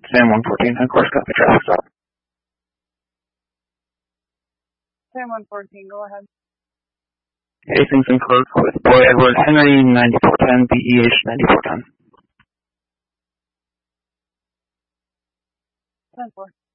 Sam 114, of course, copy traffic stop. Sam 114, go ahead. Hastings and Clerk with Boy Edward Henry 9410, BEH 9410. 10-4.